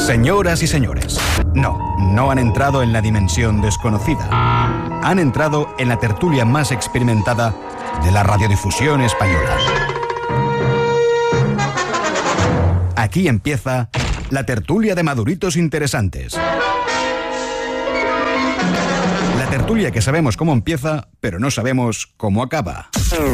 Señoras y señores, no han entrado en la dimensión desconocida. Han entrado en la tertulia más experimentada de la radiodifusión española. Aquí empieza la tertulia de maduritos interesantes. La tertulia que sabemos cómo empieza, pero no sabemos cómo acaba.